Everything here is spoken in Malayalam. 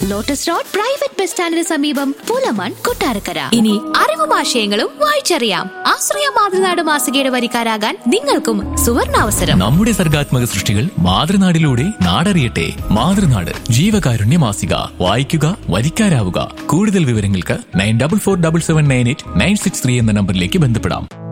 ലോട്ടസ് റോഡ് പ്രൈവറ്റ് ബസ് സ്റ്റാൻഡിന് സമീപം പൂലമൺ, കൊട്ടാരക്കര. ഇനി അറിവും ആശയങ്ങളും വായിച്ചറിയാം. ആശ്രയ മാതൃനാട് മാസികയുടെ വരിക്കാരാകാൻ നിങ്ങൾക്കും സുവർണാവസരം. നമ്മുടെ സർഗാത്മക സൃഷ്ടികൾ മാതൃനാടിലൂടെ നാടറിയട്ടെ. മാതൃനാട് ജീവകാരുണ്യ മാസിക. വായിക്കുക, വരിക്കാരാവുക. കൂടുതൽ വിവരങ്ങൾക്ക് 9447798963 എന്ന നമ്പറിലേക്ക് ബന്ധപ്പെടാം.